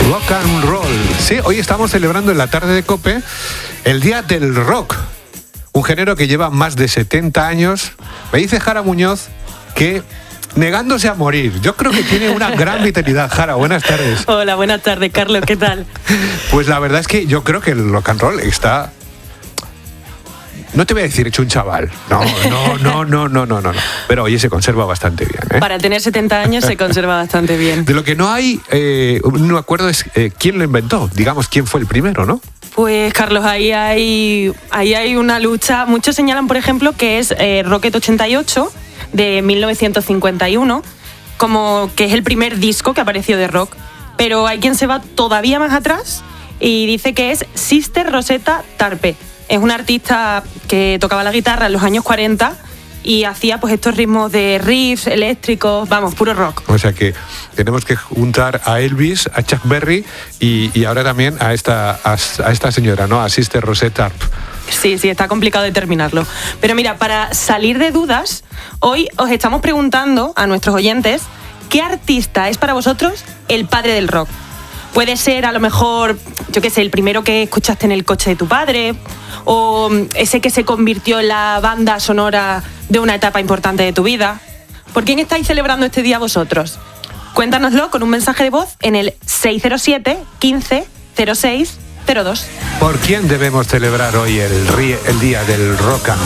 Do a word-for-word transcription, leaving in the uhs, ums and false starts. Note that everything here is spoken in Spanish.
Rock and roll. Sí, hoy estamos celebrando en la tarde de COPE el Día del Rock. Un género que lleva más de setenta años. Me dice Jara Muñoz que negándose a morir. Yo creo que tiene una gran vitalidad. Jara, buenas tardes. Hola, buenas tardes, Carlos. ¿Qué tal? Pues la verdad es que yo creo que el rock and roll está... No te voy a decir hecho un chaval. No, no, no, no, no, no, no. Pero oye, se conserva bastante bien, ¿eh? Para tener setenta años se conserva bastante bien. De lo que no hay, eh, no me acuerdo es eh, quién lo inventó. Digamos, quién fue el primero, ¿no? Pues, Carlos, ahí hay, ahí hay una lucha. Muchos señalan, por ejemplo, que es eh, Rocket ochenta y ocho, de mil novecientos cincuenta y uno, como que es el primer disco que apareció de rock. Pero hay quien se va todavía más atrás y dice que es Sister Rosetta Tarpe. Es una artista que tocaba la guitarra en los años cuarenta y hacía pues estos ritmos de riffs eléctricos, vamos, puro rock. O sea que tenemos que juntar a Elvis, a Chuck Berry y, y ahora también a esta, a, a esta señora, ¿no? A Sister Rosetta Tarpe. Sí, sí, está complicado determinarlo. Pero mira, para salir de dudas, hoy os estamos preguntando a nuestros oyentes ¿qué artista es para vosotros el padre del rock? Puede ser a lo mejor, yo qué sé, el primero que escuchaste en el coche de tu padre, o ese que se convirtió en la banda sonora de una etapa importante de tu vida. ¿Por quién estáis celebrando este día vosotros? Cuéntanoslo con un mensaje de voz en el seis cero siete, quince, cero seis, cero dos. ¿Por quién debemos celebrar hoy el, el Día del Rock and